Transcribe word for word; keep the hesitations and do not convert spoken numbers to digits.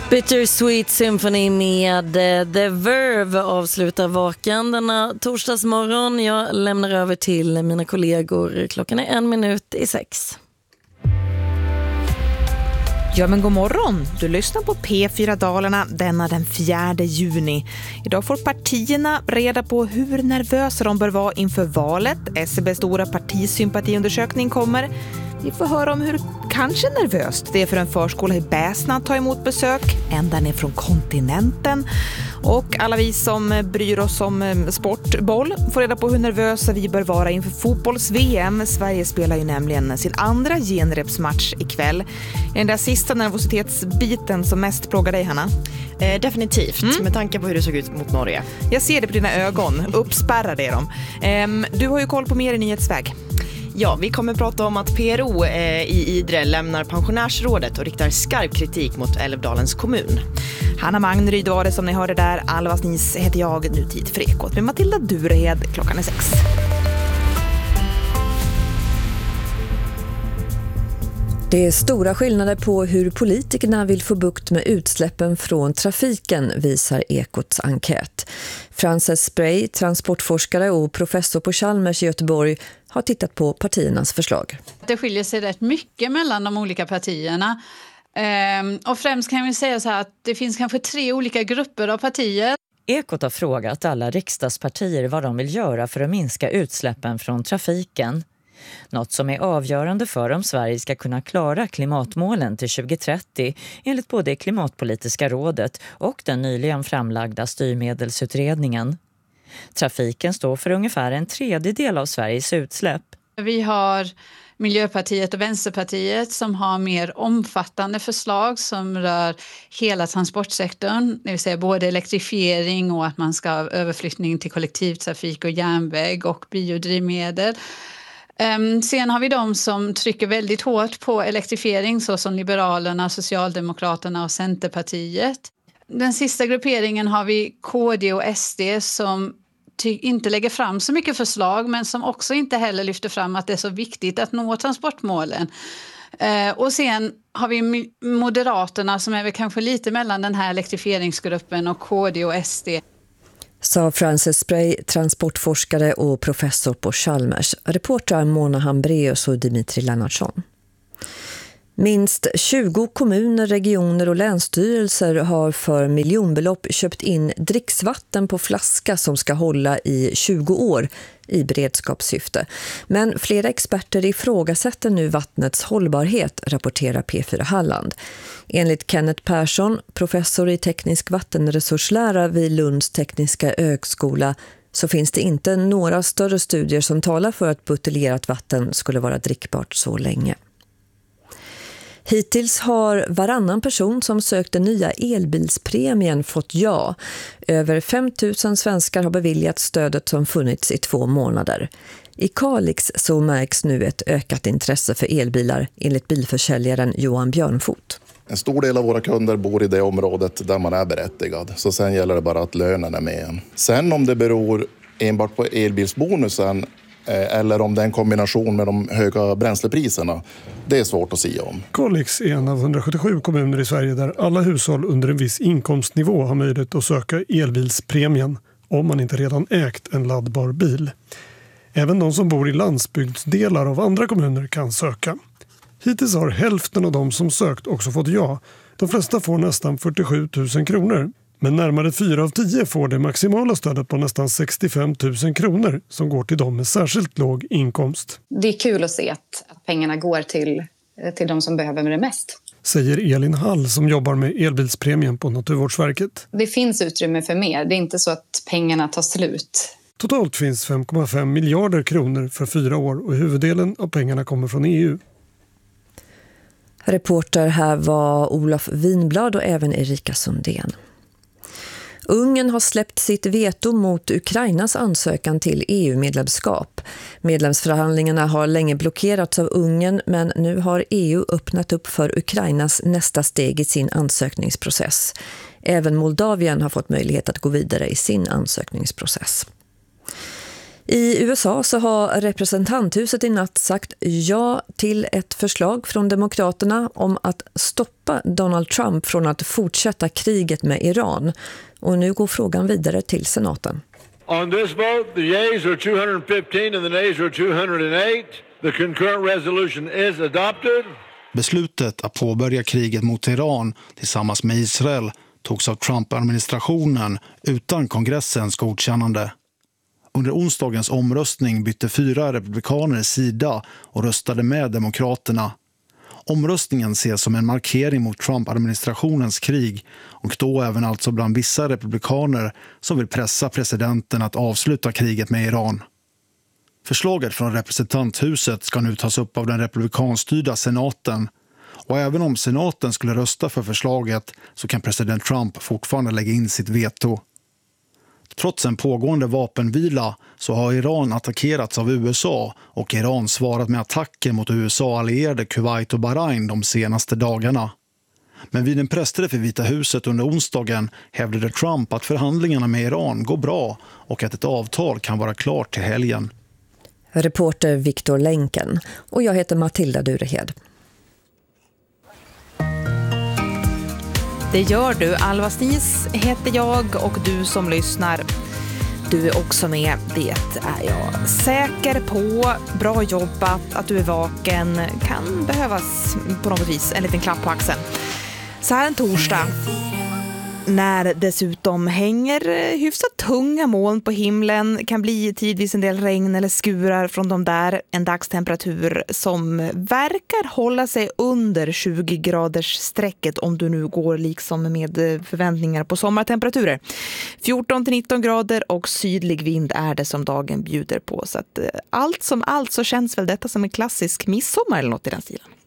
Bittersweet Symphony med The Verve avslutar Vaken denna torsdagsmorgon. Jag lämnar över till mina kollegor. Klockan är en minut i sex. Ja men god morgon, du lyssnar på P fyra Dalarna denna den fjärde juni. Idag får partierna reda på hur nervösa de bör vara inför valet. S C B:s stora partisympatiundersökning kommer. Vi får höra om hur kanske nervöst det är för en förskola i Bäsna att ta emot besök, ända ner från kontinenten. Och alla vi som bryr oss om sportboll får reda på hur nervösa vi bör vara inför fotbolls-V M. Sverige spelar ju nämligen sin andra genrepsmatch ikväll. Är den där sista nervositetsbiten som mest plågar dig, Hanna? Eh, definitivt, mm. med tanke på hur det såg ut mot Norge. Jag ser det på dina ögon, uppspärrade är de. Eh, du har ju koll på mer i nyhetsväg. Ja, vi kommer prata om att P R O eh, i Idre lämnar pensionärsrådet och riktar skarp kritik mot Älvdalens kommun. Hanna Magnryd var det som ni hörde där. Alva Snis heter jag, nu tid för Ekot med Matilda Durehed. Klockan är sex. Det är stora skillnader på hur politikerna vill få bukt med utsläppen från trafiken, visar Ekots enkät. Frances Spray, transportforskare och professor på Chalmers i Göteborg, har tittat på partiernas förslag. Det skiljer sig rätt mycket mellan de olika partierna. Ehm, och främst kan vi säga så här att det finns kanske tre olika grupper av partier. Ekot har frågat alla riksdagspartier vad de vill göra för att minska utsläppen från trafiken. Något som är avgörande för om Sverige ska kunna klara klimatmålen till tjugo trettio enligt både Klimatpolitiska rådet och den nyligen framlagda styrmedelsutredningen. Trafiken står för ungefär en tredjedel av Sveriges utsläpp. Vi har Miljöpartiet och Vänsterpartiet som har mer omfattande förslag som rör hela transportsektorn. Det vill säga både elektrifiering och att man ska ha överflyttning till kollektivtrafik och järnväg och biodrivmedel. Um, sen har vi de som trycker väldigt hårt på elektrifiering, såsom Liberalerna, Socialdemokraterna och Centerpartiet. Den sista grupperingen har vi K D och S D som ty- inte lägger fram så mycket förslag, men som också inte heller lyfter fram att det är så viktigt att nå transportmålen. Uh, och sen har vi Moderaterna som är väl kanske lite mellan den här elektrifieringsgruppen och K D och S D. Sa Frances Spray, transportforskare och professor på Chalmers. Reportrar Mona Hambreus och Dimitri Lennartsson. Minst tjugo kommuner, regioner och länsstyrelser har för miljonbelopp köpt in dricksvatten på flaska som ska hålla i tjugo år i beredskapssyfte. Men flera experter ifrågasätter nu vattnets hållbarhet, rapporterar P fyra Halland. Enligt Kenneth Persson, professor i teknisk vattenresurslära vid Lunds tekniska högskola, så finns det inte några större studier som talar för att buteljerat vatten skulle vara drickbart så länge. Hittills har varannan person som sökte nya elbilspremien fått ja. Över fem tusen svenskar har beviljat stödet som funnits i två månader. I Kalix så märks nu ett ökat intresse för elbilar, enligt bilförsäljaren Johan Björnfot. En stor del av våra kunder bor i det området där man är berättigad. Så sen gäller det bara att lönen är med. Sen om det beror enbart på elbilsbonusen eller om det är en kombination med de höga bränslepriserna, det är svårt att säga om. Kalix är en av hundrasjuttiosju kommuner i Sverige där alla hushåll under en viss inkomstnivå har möjlighet att söka elbilspremien om man inte redan ägt en laddbar bil. Även de som bor i landsbygdsdelar av andra kommuner kan söka. Hittills har hälften av de som sökt också fått ja. De flesta får nästan fyrtiosju tusen kronor. Men närmare fyra av tio får det maximala stödet på nästan sextiofem tusen kronor som går till dem med särskilt låg inkomst. Det är kul att se att, att pengarna går till, till de som behöver det mest. Säger Elin Hall som jobbar med elbilspremien på Naturvårdsverket. Det finns utrymme för mer. Det är inte så att pengarna tar slut. Totalt finns fem komma fem miljarder kronor för fyra år och huvuddelen av pengarna kommer från E U. Reporter här var Olof Winblad och även Erika Sundén. Ungern har släppt sitt veto mot Ukrainas ansökan till E U-medlemskap. Medlemsförhandlingarna har länge blockerats av Ungern, men nu har E U öppnat upp för Ukrainas nästa steg i sin ansökningsprocess. Även Moldavien har fått möjlighet att gå vidare i sin ansökningsprocess. I U S A så har representanthuset i natt sagt ja till ett förslag från demokraterna om att stoppa Donald Trump från att fortsätta kriget med Iran. Och nu går frågan vidare till senaten. On this vote, the yeas are two hundred fifteen and the nays are two hundred eight. The concurrent resolution is adopted. Beslutet att påbörja kriget mot Iran tillsammans med Israel togs av Trump-administrationen utan kongressens godkännande. Under onsdagens omröstning bytte fyra republikaner sida och röstade med demokraterna. Omröstningen ses som en markering mot Trump-administrationens krig och då även alltså bland vissa republikaner som vill pressa presidenten att avsluta kriget med Iran. Förslaget från representanthuset ska nu tas upp av den republikanstyrda senaten. Och även om senaten skulle rösta för förslaget så kan president Trump fortfarande lägga in sitt veto. Trots en pågående vapenvila så har Iran attackerats av U S A och Iran svarat med attacker mot U S A-allierade Kuwait och Bahrain de senaste dagarna. Men vid en pressträff i Vita huset under onsdagen hävdade Trump att förhandlingarna med Iran går bra och att ett avtal kan vara klart till helgen. Reporter Viktor Länken och jag heter Matilda Durehed. Det gör du. Alva Stis heter jag och du som lyssnar, du är också med. Det är jag säker på. Bra jobbat, att du är vaken. Kan behövas på något vis en liten klapp på axeln. Så här en torsdag, när dessutom hänger hyfsat tunga moln på himlen, kan bli tidvis en del regn eller skurar från de där, en dagstemperatur som verkar hålla sig under tjugo graders strecket om du nu går liksom med förväntningar på sommartemperaturer. fjorton till nitton grader och sydlig vind är det som dagen bjuder på, så att allt som allt så känns väl detta som en klassisk midsommar eller något i den stilen.